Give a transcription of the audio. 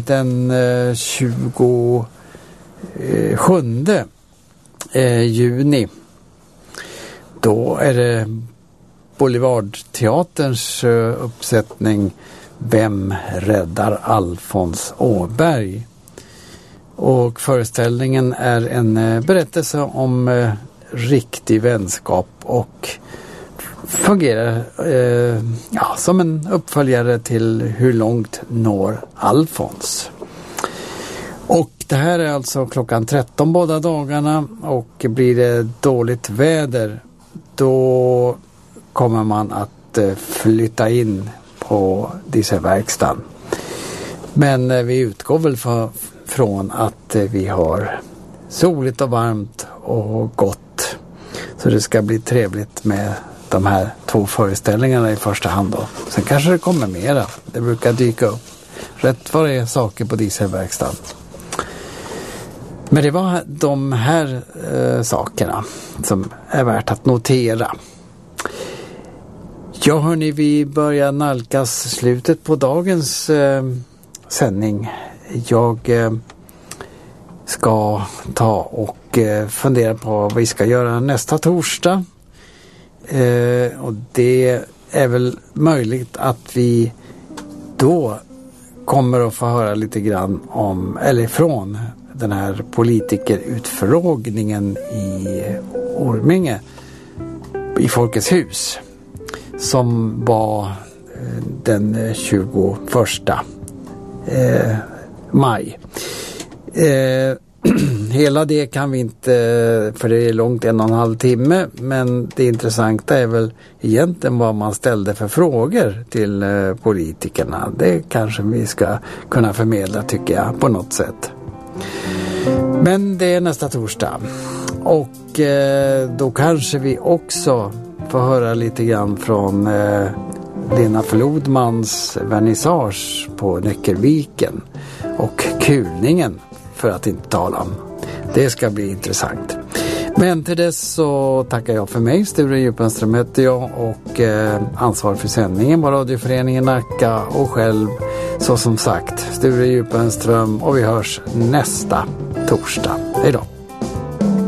den 27 juni. Då är det Boulevardteaterns uppsättning Vem räddar Alfons Åberg? Och föreställningen är en berättelse om riktig vänskap och fungerar som en uppföljare till Hur långt når Alfons? Och det här är alltså klockan 13 båda dagarna, och blir det dåligt väder då kommer man att flytta in på Dieselverkstan. Men vi utgår väl från att vi har soligt och varmt och gott. Så det ska bli trevligt med de här 2 föreställningarna i första hand då. Sen kanske det kommer mera. Det brukar dyka upp rätt vad det är saker på Dieselverkstan. Men det var de här sakerna som är värt att notera. Ja hörni, vi börjar nalkas slutet på dagens sändning. Jag ska ta och fundera på vad vi ska göra nästa torsdag. Och det är väl möjligt att vi då kommer att få höra lite grann om, eller från den här politikerutfrågningen i Orminge i Folkets hus som var den 21 maj. Hela det kan vi inte, för det är långt 1,5 timme, men det intressanta är väl egentligen vad man ställde för frågor till politikerna. Det kanske vi ska kunna förmedla, tycker jag, på något sätt. Men det är nästa torsdag, och då kanske vi också får höra lite grann från Lena Flodmans vernissage på Nyckelviken och kulningen, för att inte tala om. Det ska bli intressant. Men till dess så tackar jag för mig. Sture Djupenström heter jag, och ansvarig för sändningen var Radioföreningen Nacka, och själv så som sagt Sture Djupenström, och vi hörs nästa torsdag. Hej då!